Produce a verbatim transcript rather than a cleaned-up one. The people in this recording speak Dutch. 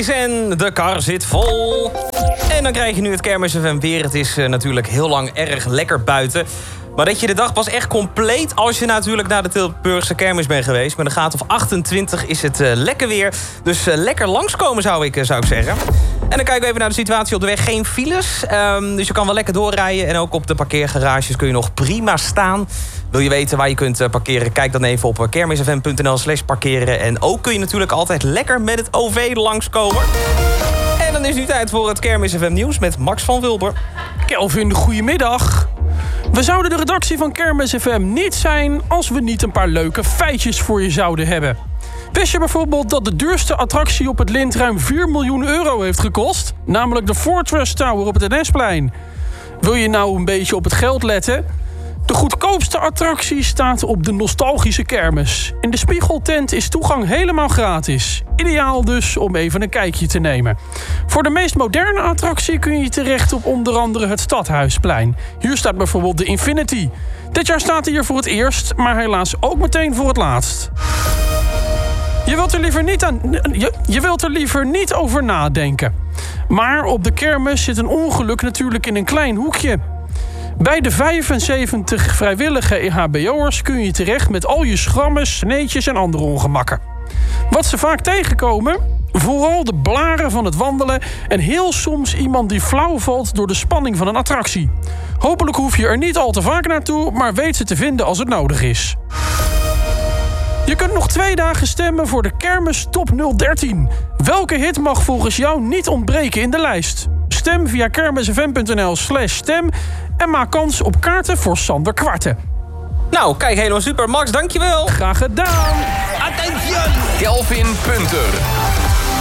is en de kar zit vol. En dan krijg je nu het Kermis F M weer. Het is uh, natuurlijk heel lang erg lekker buiten. Maar dat je de dag pas echt compleet als je natuurlijk naar de Tilburgse kermis bent geweest. Met een graad of achtentwintig is het uh, lekker weer. Dus uh, lekker langskomen zou ik, uh, zou ik zeggen. En dan kijken we even naar de situatie op de weg. Geen files, um, dus je kan wel lekker doorrijden. En ook op de parkeergarages kun je nog prima staan. Wil je weten waar je kunt uh, parkeren? Kijk dan even op kermisfm.nl slash parkeren. En ook kun je natuurlijk altijd lekker met het O V langskomen. En dan is nu tijd voor het Kermis F M nieuws met Max van Wilber. Kelvin, goedemiddag. We zouden de redactie van Kermis F M niet zijn als we niet een paar leuke feitjes voor je zouden hebben. Wist je bijvoorbeeld dat de duurste attractie op het Lint ruim vier miljoen euro heeft gekost? Namelijk de Fortress Tower op het N S-plein. Wil je nou een beetje op het geld letten? De goedkoopste attractie staat op de nostalgische kermis. In de Spiegeltent is toegang helemaal gratis. Ideaal dus om even een kijkje te nemen. Voor de meest moderne attractie kun je terecht op onder andere het Stadhuisplein. Hier staat bijvoorbeeld de Infinity. Dit jaar staat hij hier voor het eerst, maar helaas ook meteen voor het laatst. Je wilt er liever niet, aan, je, je wilt er liever niet over nadenken. Maar op de kermis zit een ongeluk natuurlijk in een klein hoekje. Bij de vijfenzeventig vrijwillige E H B O'ers kun je terecht met al je schrammen, sneetjes en andere ongemakken. Wat ze vaak tegenkomen? Vooral de blaren van het wandelen en heel soms iemand die flauw valt door de spanning van een attractie. Hopelijk hoef je er niet al te vaak naartoe, maar weet ze te vinden als het nodig is. Je kunt nog twee dagen stemmen voor de Kermis Top nul dertien. Welke hit mag volgens jou niet ontbreken in de lijst? Stem via kermisfm.nl slash stem en maak kans op kaarten voor Sander Kwarten. Nou, kijk, helemaal super. Max, dankjewel. Graag gedaan. Attention! Kelvin Punter.